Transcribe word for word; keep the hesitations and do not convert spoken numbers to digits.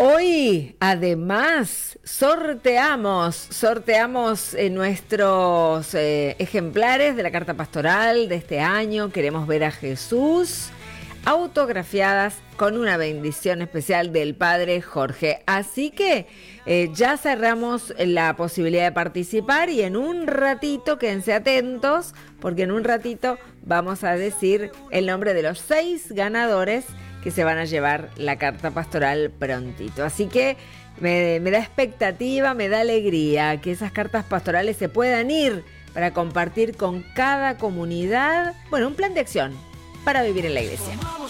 Hoy, además, sorteamos, sorteamos eh, nuestros eh, ejemplares de la carta pastoral de este año. Queremos ver a Jesús, autografiadas con una bendición especial del Padre Jorge. Así que eh, ya cerramos la posibilidad de participar y en un ratito, quédense atentos, porque en un ratito vamos a decir el nombre de los seis ganadores que se van a llevar la carta pastoral prontito. Así que me, me da expectativa, me da alegría que esas cartas pastorales se puedan ir para compartir con cada comunidad, bueno, un plan de acción para vivir en la iglesia.